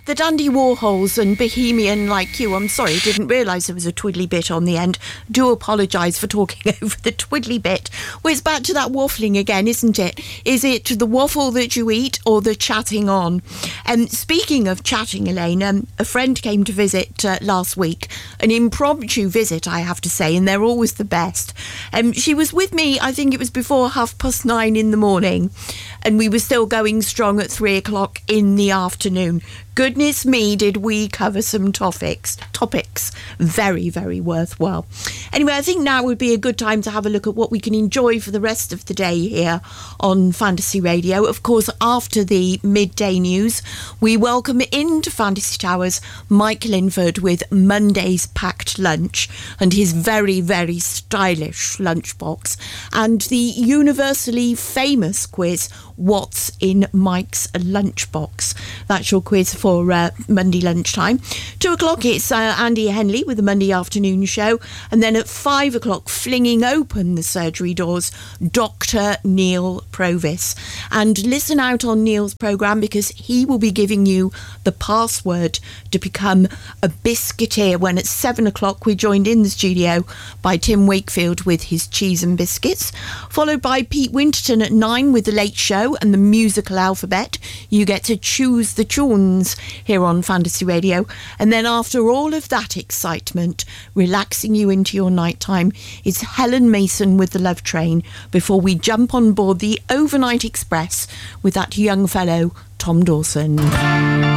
The Dandy Warhols and Bohemian Like You. I'm sorry, didn't realise there was a twiddly bit on the end. Do apologise for talking over the twiddly bit. Well, it's back to that waffling again, isn't it? Is it the waffle that you eat or the chatting on? Speaking of chatting, Elaine, a friend came to visit last week. An impromptu visit, I have to say, and they're always the best. She was with me, I think it was before 9:30 in the morning, and we were still going strong at 3 o'clock in the afternoon. Goodness me, did we cover some topics. Very, very worthwhile. Anyway, I think now would be a good time to have a look at what we can enjoy for the rest of the day here on Fantasy Radio. Of course, after the midday news, we welcome into Fantasy Towers Mike Linford with Monday's packed lunch and his very, very stylish lunchbox, and the universally famous quiz, What's in Mike's Lunchbox? That's your quiz for Monday lunchtime. 2 o'clock, it's Andy Henley with the Monday afternoon show. And then at 5 o'clock, flinging open the surgery doors, Dr. Neil Provis. And listen out on Neil's programme, because he will be giving you the password to become a biscuiteer when at 7 o'clock we're joined in the studio by Tim Wakefield with his cheese and biscuits, followed by Pete Winterton at 9 with The Late Show and the musical alphabet. You get to choose the tunes here on Fantasy Radio. And then after all of that excitement, relaxing you into your night time, it's Helen Mason with The Love Train before we jump on board the overnight express with that young fellow Tom Dawson.